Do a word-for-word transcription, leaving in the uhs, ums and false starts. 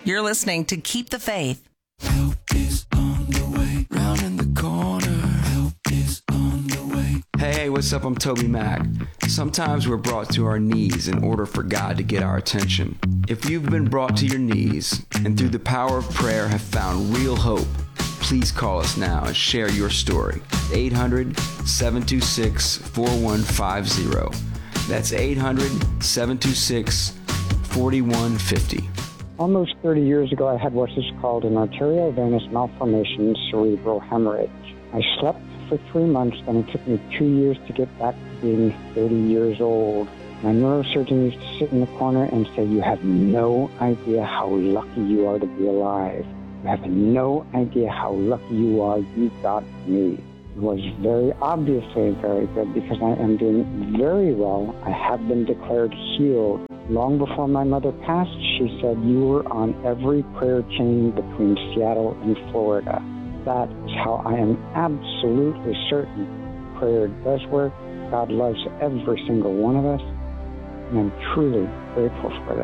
You're listening to Keep the Faith. Help is on the way, round in the corner. Help is on the way. Hey, hey, what's up? I'm Toby Mack. Sometimes we're brought to our knees in order for God to get our attention. If you've been brought to your knees and through the power of prayer have found real hope, please call us now and share your story. eight hundred, seven two six, four one five zero. That's eight hundred, seven two six, four one five zero. Almost thirty years ago, I had what is called an arteriovenous malformation cerebral hemorrhage. I slept for three months, then it took me two years to get back to being thirty years old. My neurosurgeon used to sit in the corner and say, "You have no idea how lucky you are to be alive. You have no idea how lucky you are you got me." It was very obviously very good because I am doing very well. I have been declared healed. Long before my mother passed, she said, "You were on every prayer chain between Seattle and Florida." That is how I am absolutely certain prayer does work. God loves every single one of us, and I'm truly grateful for that.